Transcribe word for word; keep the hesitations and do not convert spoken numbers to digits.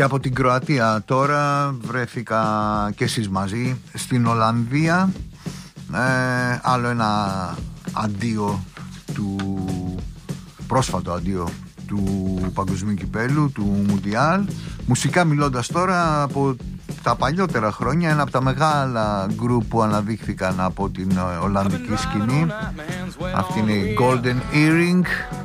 Και από την Κροατία τώρα βρέθηκα και εσείς μαζί στην Ολλανδία. ε, Άλλο ένα αντίο του πρόσφατο αντίο του Παγκοσμίου Κυπέλου, του Μουντιάλ. Μουσικά μιλώντας τώρα, από τα παλιότερα χρόνια, ένα από τα μεγάλα γκρουπ που αναδείχθηκαν από την Ολλανδική σκηνή. Αυτή είναι η Golden Earring.